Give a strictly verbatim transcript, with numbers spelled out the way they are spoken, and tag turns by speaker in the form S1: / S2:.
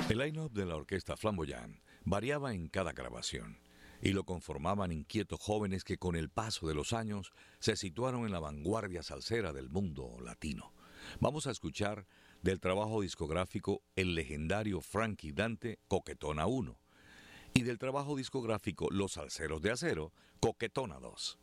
S1: El line-up de la orquesta Flamboyant variaba en cada grabación y lo conformaban inquietos jóvenes que con el paso de los años se situaron en la vanguardia salsera del mundo latino. Vamos a escuchar del trabajo discográfico el legendario Frankie Dante, Coquetona uno, y del trabajo discográfico Los Salseros de Acero, Coquetona dos.